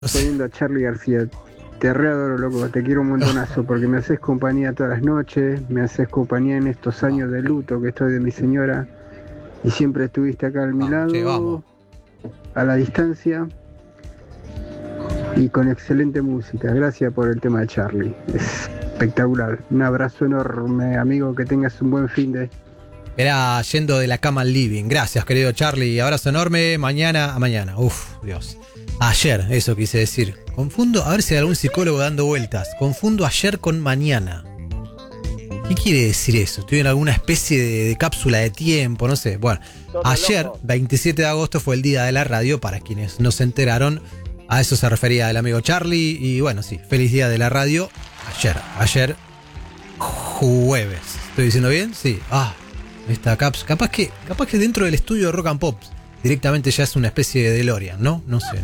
Poniendo a Charly García. Te readoro, loco, te quiero un montonazo porque me haces compañía todas las noches, me haces compañía en estos años de luto que estoy de mi señora y siempre estuviste acá a mi lado, a la distancia y con excelente música. Gracias por el tema de Charly, es espectacular. Un abrazo enorme, amigo, que tengas un buen fin de... Era yendo de la cama al living. Gracias, querido Charly. Abrazo enorme. Mañana. Uf, Dios. Ayer, eso quise decir. Confundo, a ver si hay algún psicólogo dando vueltas. Confundo ayer con mañana. ¿Qué quiere decir eso? ¿Estoy en alguna especie de cápsula de tiempo? No sé. Bueno, ayer, 27 de agosto, fue el día de la radio. Para quienes no se enteraron, a eso se refería el amigo Charly. Y bueno, sí, feliz día de la radio. Ayer, jueves. ¿Estoy diciendo bien? Sí. Esta cápsula. Capaz que dentro del estudio de Rock and Pop directamente ya es una especie de DeLorean, ¿no? No sé.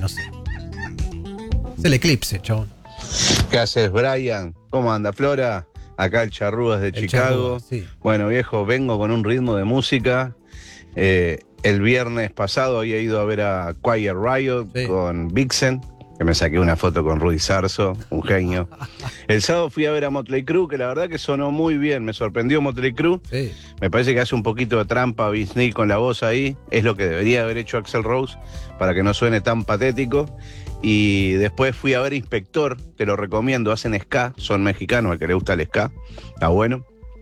Es el eclipse, chabón. ¿Qué haces, Brian? ¿Cómo anda, Flora? Acá el Charrúas de Chicago. Sí. Bueno, viejo, vengo con un ritmo de música. El viernes pasado había ido a ver a Quiet Riot con Vixen, que me saqué una foto con Rudy Sarzo, un genio. El sábado fui a ver a Motley Crue, que la verdad que sonó muy bien, me sorprendió Motley Crue. Sí. Me parece que hace un poquito de trampa Vince Neil con la voz ahí, es lo que debería haber hecho Axl Rose, para que no suene tan patético. Y después fui a ver Inspector, te lo recomiendo, hacen ska, son mexicanos, al que le gusta el ska, está bueno.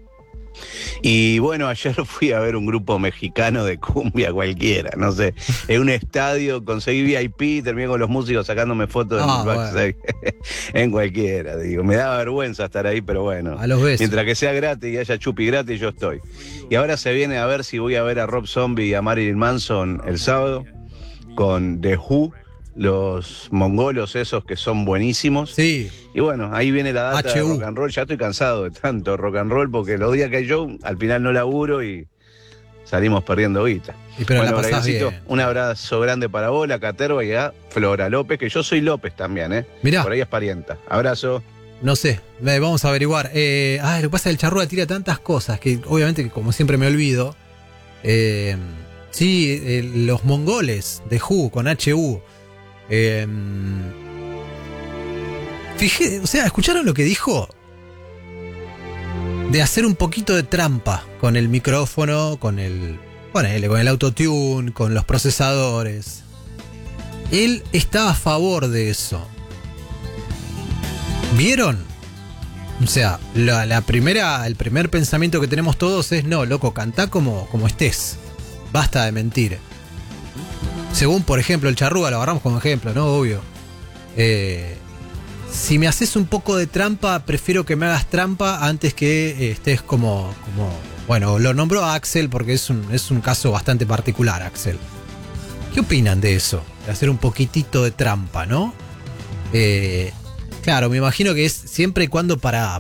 Y bueno, ayer fui a ver un grupo mexicano de cumbia cualquiera, no sé, en un estadio, conseguí VIP, terminé con los músicos sacándome fotos en el backstage, en cualquiera, digo, me da vergüenza estar ahí, pero bueno, a los besos. Mientras que sea gratis y haya chupi gratis, yo estoy. Y ahora se viene a ver si voy a ver a Rob Zombie y a Marilyn Manson el sábado, con The Who, los mongolos esos que son buenísimos. Sí. Y bueno, ahí viene la data de rock and roll. Ya estoy cansado de tanto rock and roll porque los días que hay show, al final no laburo y salimos perdiendo guita. Pero bueno, la pasás bien. Un abrazo grande para vos, la Caterva y a Flora López, que yo soy López también, ¿eh? Mirá. Por ahí es parienta. Abrazo. No sé, vamos a averiguar. Lo que pasa es que el Charrúa tira tantas cosas que obviamente, que como siempre me olvido. Los mongoles de Who con HU. ¿Escucharon lo que dijo? De hacer un poquito de trampa con el micrófono, con el autotune, con los procesadores. Él está a favor de eso. ¿Vieron? O sea, el primer pensamiento que tenemos todos es: no, loco, cantá como estés. Basta de mentir. Según, por ejemplo, el Charrúa, lo agarramos como ejemplo, ¿no? Obvio. Si me haces un poco de trampa, prefiero que me hagas trampa antes que estés como... Bueno, lo nombró a Axel porque es un caso bastante particular, Axel. ¿Qué opinan de eso? De hacer un poquitito de trampa, ¿no? Claro, me imagino que es siempre y cuando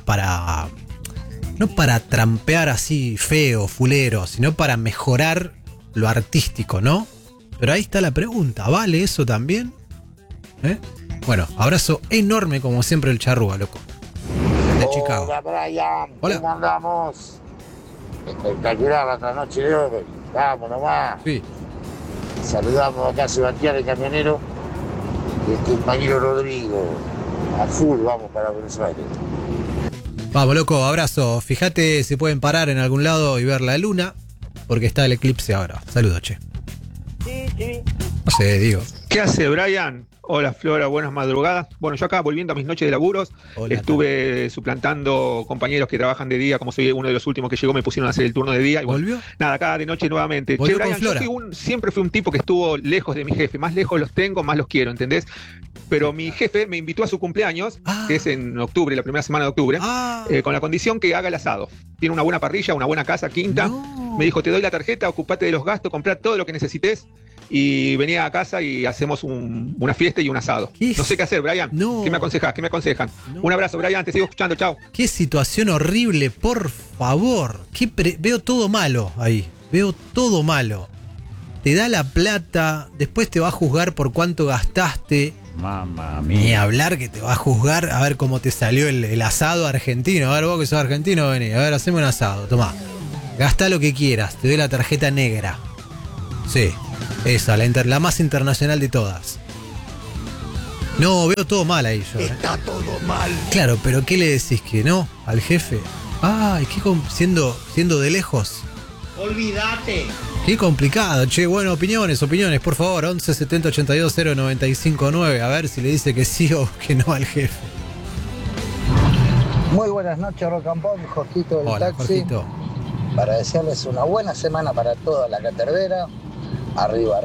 no para trampear así feo, fulero, sino para mejorar lo artístico, ¿no? Pero ahí está la pregunta, ¿vale eso también? Bueno, abrazo enorme como siempre el Charrúa, loco. De Chicago. Hola, Brian. Hola. ¿Cómo andamos? Espectacular la noche de hoy. Vamos nomás. Sí. Saludamos acá a Sebastián, el camionero, y el compañero Rodrigo. A full, vamos para Buenos Aires. Vamos, loco, abrazo. Fíjate si pueden parar en algún lado y ver la luna, porque está el eclipse ahora. Saludos, che. Sí. No sé, digo. ¿Qué hace, Brian? Hola, Flora, buenas madrugadas. Bueno, yo acá volviendo a mis noches de laburos, estuve suplantando compañeros que trabajan de día, como soy uno de los últimos que llegó, me pusieron a hacer el turno de día. Y bueno, ¿volvió? Nada, acá de noche nuevamente. ¿Volvió Brian, con Flora? siempre fui un tipo que estuvo lejos de mi jefe. Más lejos los tengo, más los quiero, ¿entendés? Pero mi jefe me invitó a su cumpleaños, que es en octubre, la primera semana de octubre, con la condición que haga el asado. Tiene una buena parrilla, una buena casa, quinta. No. Me dijo, te doy la tarjeta, ocupate de los gastos, comprá todo lo que necesites. Y venía a casa y hacemos una fiesta y un asado. No sé qué hacer, Brian. No. ¿Qué me aconsejan? No. Un abrazo, Brian, te sigo escuchando, chao. Qué situación horrible, por favor. Veo todo malo ahí. Veo todo malo. Te da la plata, después te va a juzgar por cuánto gastaste. Mamma mía. Ni hablar que te va a juzgar a ver cómo te salió el asado argentino. A ver, vos que sos argentino, vení. A ver, haceme un asado, tomá. Gastá lo que quieras, te doy la tarjeta negra. Sí, esa, la más internacional de todas. No, veo todo mal ahí yo. Está todo mal. Claro, pero ¿qué le decís que no al jefe? Ay, siendo de lejos. Olvídate. Qué complicado, che. Bueno, opiniones, por favor. 11 70 82 0 95 9. A ver si le dice que sí o que no al jefe. Muy buenas noches, Rock and Pop, Jorgito del Hola, Taxi. Jorgito. Para desearles una buena semana para toda la Caterdera. Arriba,